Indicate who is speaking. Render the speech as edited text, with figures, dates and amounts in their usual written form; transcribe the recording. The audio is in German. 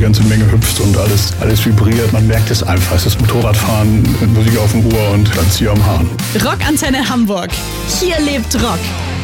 Speaker 1: ganze Menge hüpft und alles vibriert. Man merkt es einfach. Es ist Motorradfahren, Musik auf dem Ohr und dann Zieh am Hahn.
Speaker 2: Rockantenne Hamburg. Hier lebt Rock.